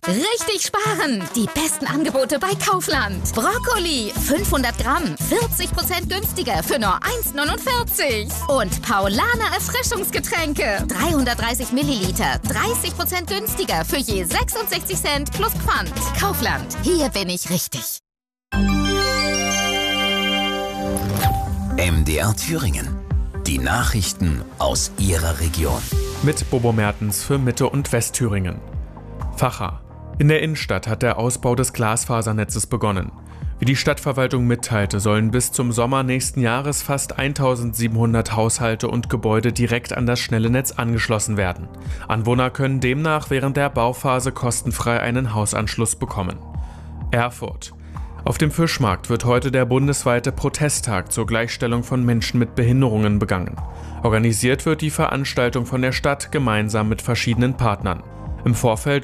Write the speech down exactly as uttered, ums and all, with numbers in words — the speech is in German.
Richtig sparen! Die besten Angebote bei Kaufland. Brokkoli, fünfhundert Gramm, vierzig Prozent günstiger für nur eins neunundvierzig. Und Paulaner Erfrischungsgetränke, dreihundertdreißig Milliliter, dreißig Prozent günstiger für je sechsundsechzig Cent plus Pfand. Kaufland, hier bin ich richtig. M D R Thüringen. Die Nachrichten aus Ihrer Region. Mit Bobo Mertens für Mitte- und Westthüringen. Facha. In der Innenstadt hat der Ausbau des Glasfasernetzes begonnen. Wie die Stadtverwaltung mitteilte, sollen bis zum Sommer nächsten Jahres fast eintausendsiebenhundert Haushalte und Gebäude direkt an das schnelle Netz angeschlossen werden. Anwohner können demnach während der Bauphase kostenfrei einen Hausanschluss bekommen. Erfurt. Auf dem Fischmarkt wird heute der bundesweite Protesttag zur Gleichstellung von Menschen mit Behinderungen begangen. Organisiert wird die Veranstaltung von der Stadt gemeinsam mit verschiedenen Partnern. Im Vorfeld